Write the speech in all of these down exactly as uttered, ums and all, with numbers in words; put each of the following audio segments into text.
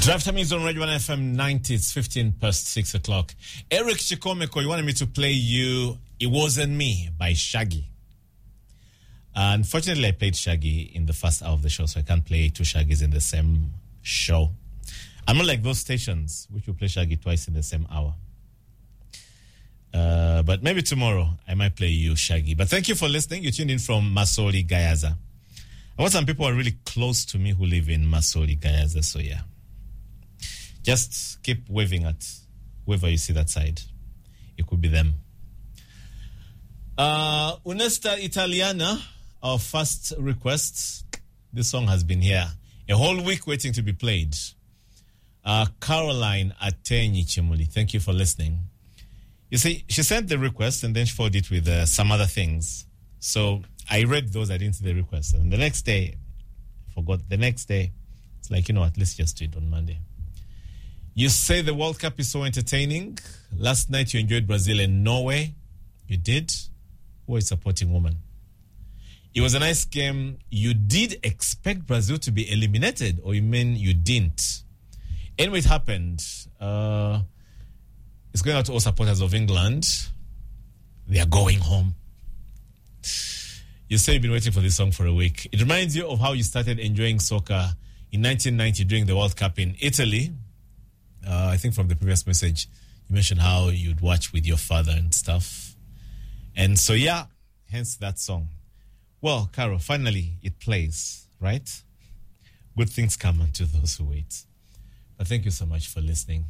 Draft time is on Radio one F M ninety. It's fifteen past six o'clock. Eric Chikomeko, you wanted me to play you It Wasn't Me by Shaggy. Uh, unfortunately, I played Shaggy in the first hour of the show, so I can't play two Shaggys in the same show. I'm not like those stations which will play Shaggy twice in the same hour. Uh, but maybe tomorrow I might play you Shaggy. But thank you for listening. You tuned in from Masoli, Gayaza. I want some people who are really close to me who live in Masoli, Gayaza, so yeah. Just keep waving at whoever you see that side. It could be them. Uh, Unesta Italiana, our first request. This song has been here a whole week waiting to be played. Uh, Caroline Atenyi Chimuli, thank you for listening. You see, she sent the request and then she followed it with uh, some other things. So I read those, I didn't see the request. And the next day, I forgot. The next day, it's like, you know what, let's just do it on Monday. You say the World Cup is so entertaining. Last night you enjoyed Brazil and Norway. You did? Who is supporting woman? It was a nice game. You did expect Brazil to be eliminated, or you mean you didn't? Anyway, it happened. Uh, it's going out to all supporters of England. They are going home. You say you've been waiting for this song for a week. It reminds you of how you started enjoying soccer in nineteen ninety during the World Cup in Italy. Uh, I think from the previous message, you mentioned how you'd watch with your father and stuff. And so, yeah, hence that song. Well, Caro, finally it plays, right? Good things come unto those who wait. But thank you so much for listening.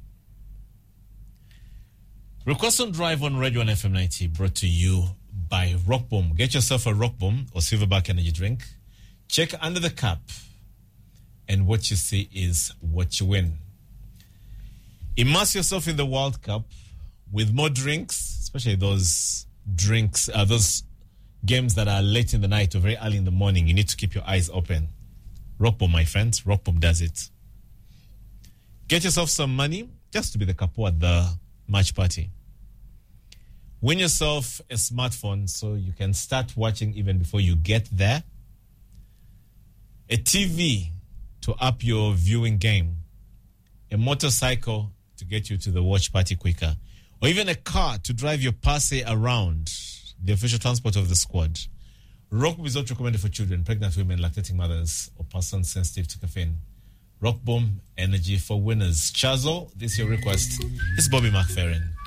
Request on Drive on Radio one F M ninety brought to you by Rock Boom. Get yourself a Rock Boom or Silverback energy drink. Check under the cap, and what you see is what you win. Immerse yourself in the World Cup with more drinks, especially those drinks, uh, those games that are late in the night or very early in the morning. You need to keep your eyes open. Rock Boom, my friends. Rock Boom does it. Get yourself some money just to be the capo at the match party. Win yourself a smartphone so you can start watching even before you get there. A T V to up your viewing game. A motorcycle to get you to the watch party quicker. Or even a car to drive your passe around, the official transport of the squad. Rock Boom is not recommended for children, pregnant women, lactating mothers, or persons sensitive to caffeine. Rock Boom, energy for winners. Chazo, this is your request. It's Bobby McFerrin.